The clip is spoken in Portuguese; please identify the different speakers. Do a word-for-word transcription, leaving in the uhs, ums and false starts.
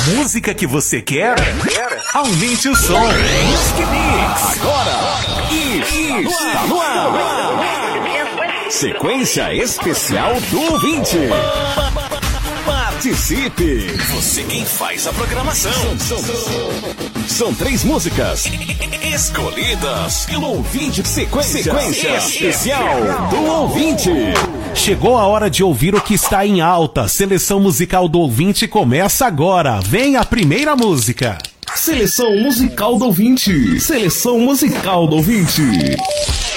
Speaker 1: música que você quer? Aumente o som. Music Mix. Agora. Isso. Está no ar. Sequência especial do ouvinte. Participe! Você quem faz a programação. São, são, são três músicas escolhidas pelo ouvinte. Sequência, Sequência especial do ouvinte. Chegou a hora de ouvir o que está em alta. Seleção musical do ouvinte começa agora. Vem a primeira música.
Speaker 2: Seleção musical do ouvinte. Seleção musical do ouvinte.